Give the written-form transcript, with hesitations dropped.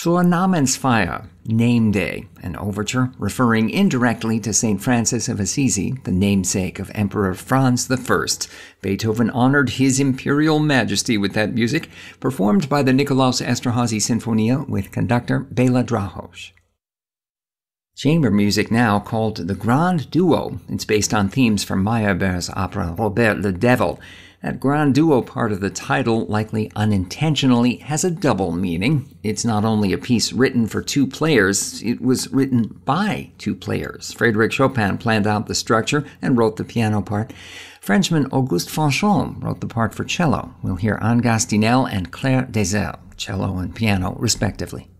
Zur Namensfeier, Name Day, an overture referring indirectly to St. Francis of Assisi, the namesake of Emperor Franz I. Beethoven honored His Imperial Majesty with that music, performed by the Nikolaus Esterházy Sinfonia with conductor Béla Drahos. Chamber music now called the Grand Duo. It's based on themes from Meyerbeer's opera Robert le Devil. That grand duo part of the title, likely unintentionally, has a double meaning. It's not only a piece written for two players, it was written by two players. Frédéric Chopin planned out the structure and wrote the piano part. Frenchman Auguste Fanchon wrote the part for cello. We'll hear Anne Gastinel and Claire Deserre, cello and piano, respectively.